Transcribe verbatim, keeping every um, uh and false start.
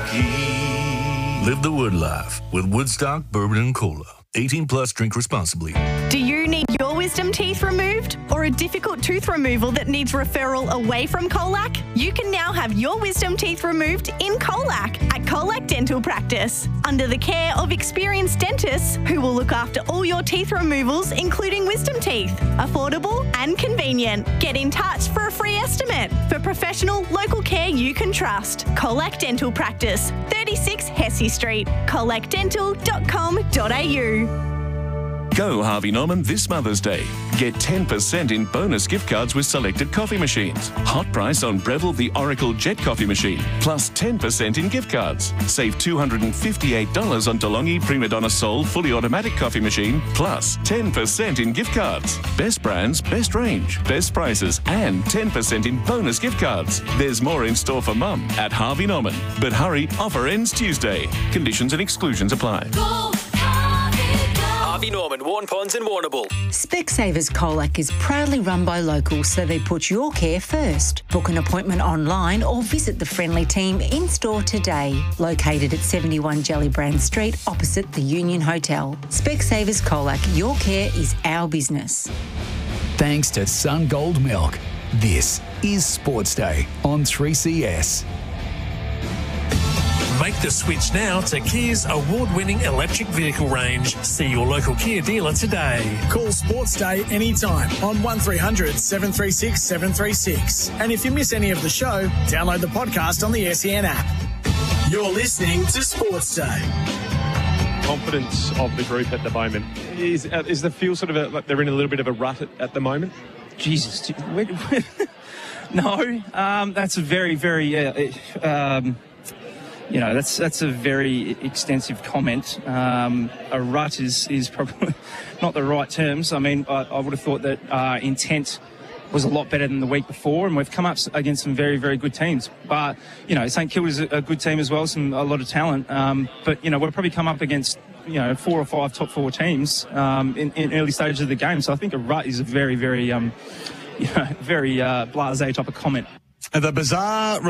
Jackie. Live the Wood life with Woodstock Bourbon and Cola. eighteen plus, drink responsibly. Do you need your wisdom teeth removed or a difficult tooth removal that needs referral away from Colac? You can now have your wisdom teeth removed in Colac at Colac Dental Practice under the care of experienced dentists who will look after all your teeth removals, including wisdom teeth. Affordable and convenient. Get in touch for a free estimate. For professional local care you can trust. Colac Dental Practice, thirty-six Hesse Street, colac dental dot com dot a u. Go Harvey Norman this Mother's Day. Get ten percent in bonus gift cards with selected coffee machines. Hot price on Breville the Oracle Jet Coffee Machine, plus ten percent in gift cards. Save two hundred fifty-eight dollars on DeLonghi Prima Donna Soul Fully Automatic Coffee Machine, plus ten percent in gift cards. Best brands, best range, best prices, and ten percent in bonus gift cards. There's more in store for Mum at Harvey Norman. But hurry, offer ends Tuesday. Conditions and exclusions apply. Go Harvey Norman, Warn Ponds and Warrnambool. Specsavers Colac is proudly run by locals, so they put your care first. Book an appointment online or visit the friendly team in-store today. Located at seventy-one Gellibrand Street, opposite the Union Hotel. Specsavers Colac, your care is our business. Thanks to Sun Gold Milk. This is Sports Day on three C S. Make the switch now to Kia's award-winning electric vehicle range. See your local Kia dealer today. Call Sports Day anytime on one three hundred seven three six seven three six. And if you miss any of the show, download the podcast on the S E N app. You're listening to Sports Day. Confidence of the group at the moment. Is uh, is the feel sort of a, like they're in a little bit of a rut at, at the moment? Jesus. Where, where, no, um, that's a very, very... Uh, um, You know, that's that's a very extensive comment. Um, a rut is, is probably not the right terms. I mean, I, I would have thought that uh, intent was a lot better than the week before, and we've come up against some very, very good teams. But, you know, St Kilda's a, a good team as well, some a lot of talent. Um, but, you know, we've probably come up against, you know, four or five top four teams um, in, in early stages of the game. So I think a rut is a very, very, um, you know, very uh, blasé type of comment. The bizarre